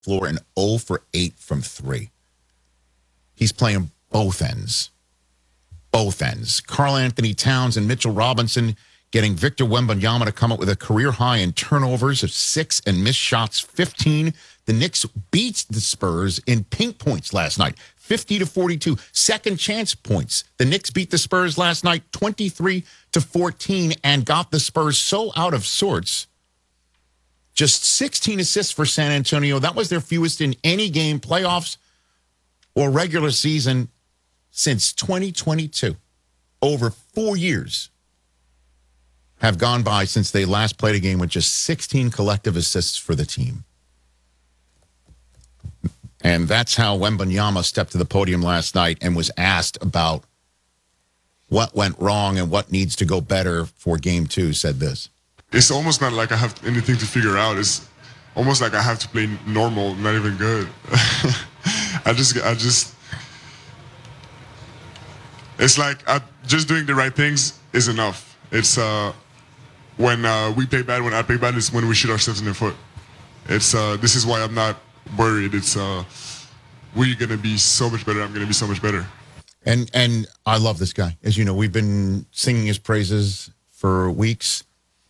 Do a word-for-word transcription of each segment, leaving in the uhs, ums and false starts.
floor and zero for eight from three. He's playing both ends. Both ends. Karl Anthony Towns and Mitchell Robinson getting Victor Wembanyama to come up with a career high in turnovers of six and missed shots fifteen. The Knicks beat the Spurs in pink points last night, fifty to forty-two. Second chance points. The Knicks beat the Spurs last night, twenty-three to fourteen, and got the Spurs so out of sorts. Just sixteen assists for San Antonio. That was their fewest in any game, playoffs or regular season, since twenty twenty-two. Over four years have gone by since they last played a game with just sixteen collective assists for the team. And that's how Wembanyama stepped to the podium last night and was asked about what went wrong and what needs to go better for game two, said this. It's almost not like I have anything to figure out. It's almost like I have to play normal, not even good. I just, I just, it's like I, just doing the right things is enough. It's uh, when uh, we play bad, when I play bad, is when we shoot ourselves in the foot. It's uh, this is why I'm not worried. It's uh, we're gonna be so much better. I'm gonna be so much better. And and I love this guy. As you know, we've been singing his praises for weeks,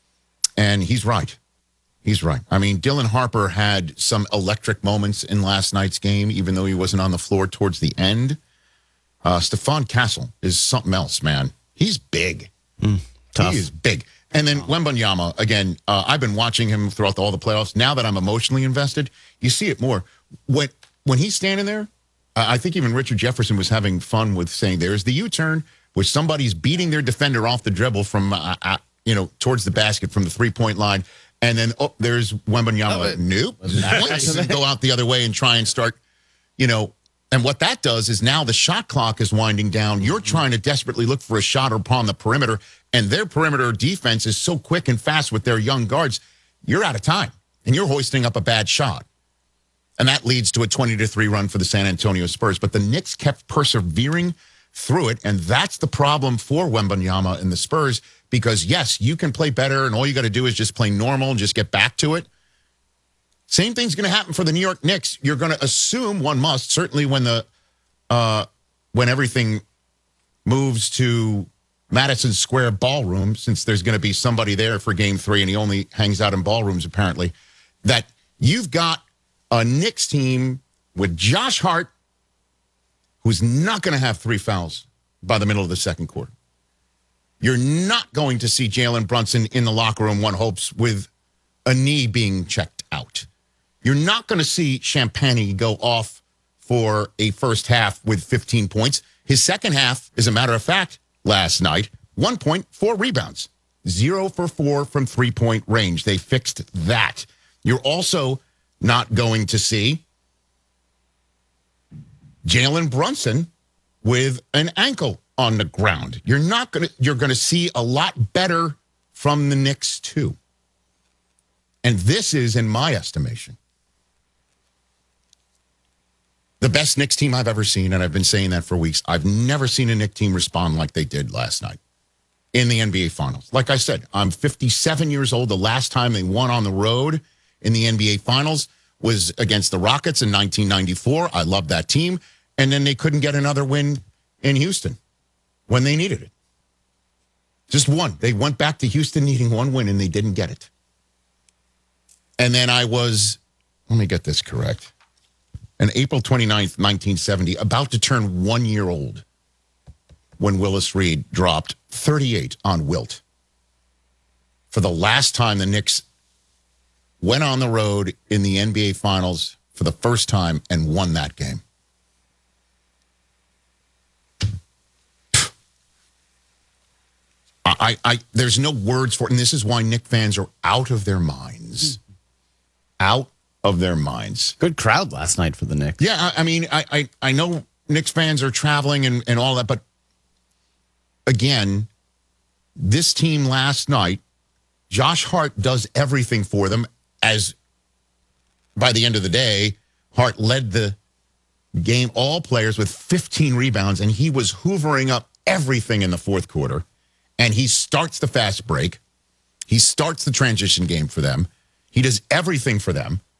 and he's right. He's right. I mean, Dylan Harper had some electric moments in last night's game, even though he wasn't on the floor towards the end. Uh, Stephon Castle is something else, man. He's big. Mm, tough. He is big. And then Wembanyama, again, uh, I've been watching him throughout all the playoffs. Now that I'm emotionally invested, you see it more. When when he's standing there, uh, I think even Richard Jefferson was having fun with saying there's the U-turn, where somebody's beating their defender off the dribble from, uh, uh, you know, towards the basket from the three-point line. And then, oh, there's Wembanyama. Oh, nope. And go out the other way and try and start, you know. And what that does is now the shot clock is winding down. You're trying to desperately look for a shot upon the perimeter, and their perimeter defense is so quick and fast with their young guards, you're out of time, and you're hoisting up a bad shot. And that leads to a twenty to three run for the San Antonio Spurs. But the Knicks kept persevering through it, and that's the problem for Wembanyama and the Spurs, because, yes, you can play better, and all you got to do is just play normal and just get back to it. Same thing's going to happen for the New York Knicks. You're going to assume, one must, certainly when the uh, when everything moves to Madison Square Ballroom, since there's going to be somebody there for game three, and he only hangs out in ballrooms apparently, that you've got a Knicks team with Josh Hart, who's not going to have three fouls by the middle of the second quarter. You're not going to see Jalen Brunson in the locker room, one hopes, with a knee being checked out. You're not going to see Champagnie go off for a first half with fifteen points. His second half, as a matter of fact, last night, one point, four rebounds, zero for four from three-point range. They fixed that. You're also not going to see Jalen Brunson with an ankle on the ground. You're not going to, you're going to see a lot better from the Knicks too. And this is, in my estimation, the best Knicks team I've ever seen, and I've been saying that for weeks. I've never seen a Knicks team respond like they did last night in the N B A Finals. Like I said, I'm fifty-seven years old. The last time they won on the road in the N B A Finals was against the Rockets in nineteen ninety-four. I loved that team. And then they couldn't get another win in Houston when they needed it. Just one. They went back to Houston needing one win, and they didn't get it. And then I was, let me get this correct, on April twenty-ninth, nineteen seventy, about to turn one year old when Willis Reed dropped thirty-eight on Wilt. For the last time the Knicks went on the road in the N B A Finals for the first time and won that game. I, I, there's no words for it, and this is why Knicks fans are out of their minds. Out of their minds. Good crowd last night for the Knicks. Yeah, I, I mean, I, I, I know Knicks fans are traveling and, and all that, but again, this team last night, Josh Hart does everything for them, as by the end of the day, Hart led the game, all players with fifteen rebounds, and he was hoovering up everything in the fourth quarter. And he starts the fast break. He starts the transition game for them. He does everything for them.